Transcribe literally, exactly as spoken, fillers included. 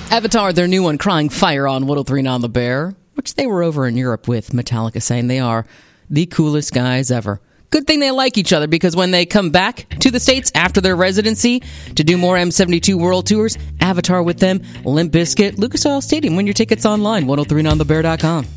Avatar, their new one, Crying Fire on one oh three point nine The Bear, which they were over in Europe with Metallica, saying they are the coolest guys ever. Good thing they like each other, because when they come back to the States after their residency to do more M seventy-two World Tours, Avatar with them, Limp Bizkit, Lucas Oil Stadium. Win your tickets online, ten thirty-nine the bear dot com.